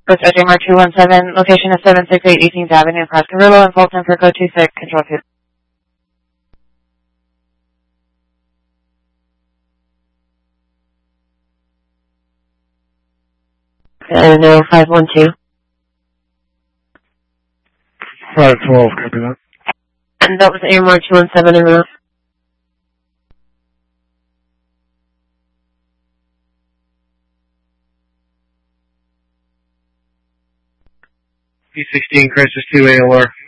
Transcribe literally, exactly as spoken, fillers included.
With O J Mar two one seven, location is seven six eight eighteenth Avenue, across Carrillo, and Fulton for code two six, control two. Uh, no, five one two. five twelve, copy that. And that was A M R two one seven en route. P sixteen, crisis two A L R.